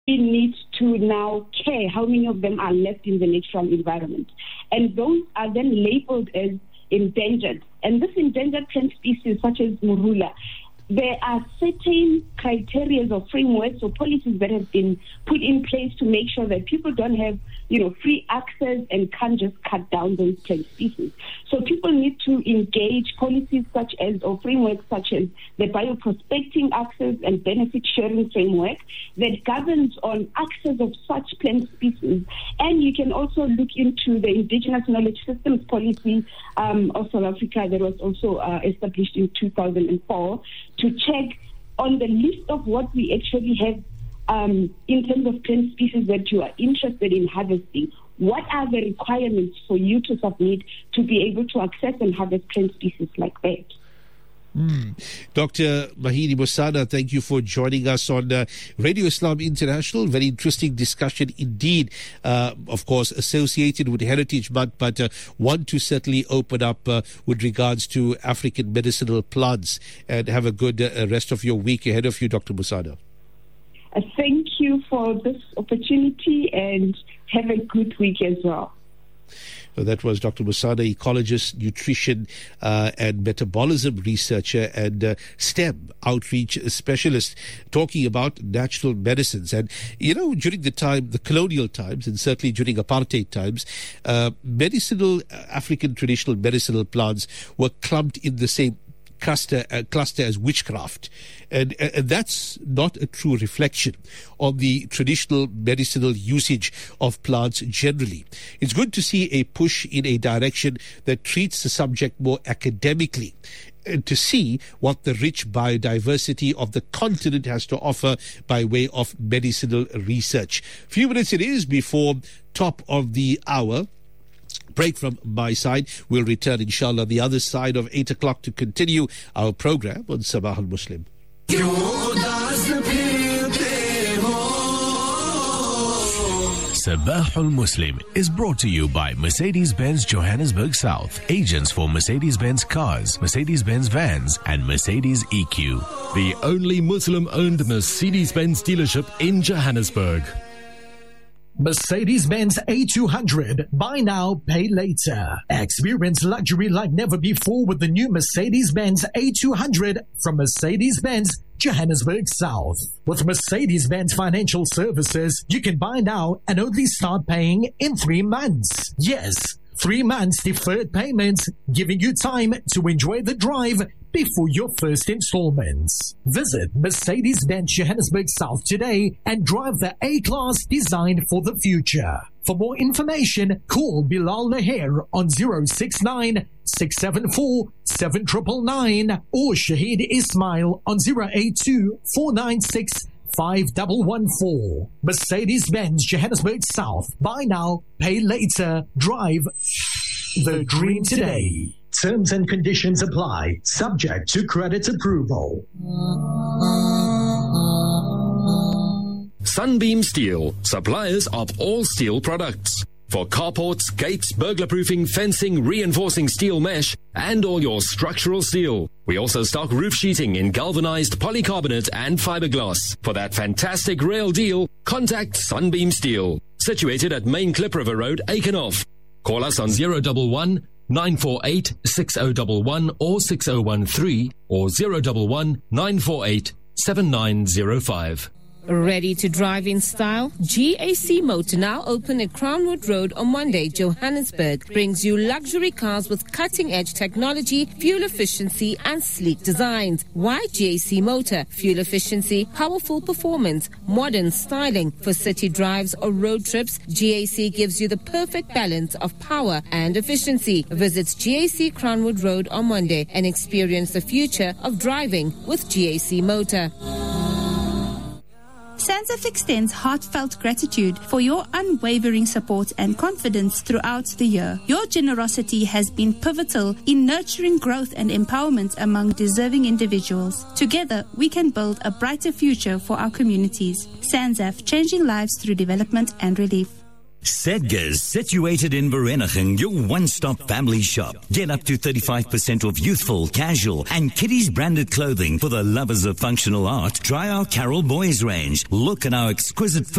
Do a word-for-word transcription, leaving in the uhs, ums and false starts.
we need to now care how many of them are left in the natural environment. And those are then labeled as endangered. And this endangered plant species, such as Morula, there are certain criteria or frameworks or policies that have been put in place to make sure that people don't have, you know, free access and can't just cut down those plant species. So people need to engage policies such as, or frameworks such as the bioprospecting access and benefit sharing framework that governs on access of such plant species. And you can also look into the Indigenous Knowledge Systems Policy um, of South Africa that was also uh, established in two thousand four to check on the list of what we actually have um, in terms of plant species that you are interested in harvesting. What are the requirements for you to submit to be able to access and harvest plant species like that? Mm. Doctor Mahidi Musana, thank you for joining us on uh, Radio Islam International. Very interesting discussion indeed, uh, of course, associated with Heritage Month, but uh, one to certainly open up uh, with regards to African medicinal plants. And have a good uh, rest of your week ahead of you, Doctor Musana. Uh, thank you for this opportunity and have a good week as well. So that was Doctor Musana, ecologist, nutrition uh, and metabolism researcher and uh, STEM outreach specialist, talking about natural medicines. And, you know, during the time, the colonial times, and certainly during apartheid times, uh, medicinal, uh, African traditional medicinal plants were clumped in the same cluster, uh, cluster as witchcraft. And, and that's not a true reflection of the traditional medicinal usage of plants generally. It's good to see a push in a direction that treats the subject more academically, and to see what the rich biodiversity of the continent has to offer by way of medicinal research. Few minutes it is before top of the hour. Break from my side. We'll return, inshallah, the other side of eight o'clock to continue our program on Sabah al-Muslim. Sabah al-Muslim is brought to you by Mercedes-Benz Johannesburg South, agents for Mercedes-Benz cars, Mercedes-Benz vans and Mercedes E Q. The only Muslim-owned Mercedes-Benz dealership in Johannesburg. Mercedes-Benz A two hundred. Buy now, pay later. Experience luxury like never before with the new Mercedes-Benz A two hundred from Mercedes-Benz Johannesburg South. With Mercedes-Benz Financial Services, you can buy now and only start paying in three months. Yes, three months deferred payments, giving you time to enjoy the drive before your first installments. Visit Mercedes-Benz Johannesburg South today and drive the A-Class designed for the future. For more information, call Bilal Laher on zero six nine, six seven four, seven nine nine nine or Shahid Ismail on zero eight two, four nine six, five one one four. Mercedes-Benz Johannesburg South. Buy now, pay later. Drive the dream today. Terms and conditions apply, subject to credit approval. Sunbeam Steel, suppliers of all steel products. For carports, gates, burglar-proofing, fencing, reinforcing steel mesh, and all your structural steel. We also stock roof sheeting in galvanized polycarbonate and fiberglass. For that fantastic rail deal, contact Sunbeam Steel. Situated at Main Klip River Road, Aikenhof. Call us on zero one one, nine four eight, six zero one one or six zero one three or zero one one, nine four eight, seven nine zero five. Ready to drive in style? G A C Motor, now open at Crownwood Road on Monday, Johannesburg, brings you luxury cars with cutting-edge technology, fuel efficiency and sleek designs. Why G A C Motor? Fuel efficiency, powerful performance, modern styling. For city drives or road trips, G A C gives you the perfect balance of power and efficiency. Visit G A C Crownwood Road on Monday and experience the future of driving with G A C Motor. SANZAF extends heartfelt gratitude for your unwavering support and confidence throughout the year. Your generosity has been pivotal in nurturing growth and empowerment among deserving individuals. Together, we can build a brighter future for our communities. SANZAF, changing lives through development and relief. Sedgars, situated in Vereeniging, your one-stop family shop. Get up to thirty-five percent off youthful, casual, and kiddies branded clothing for the lovers of functional art. Try our Carol Boys range. Look at our exquisite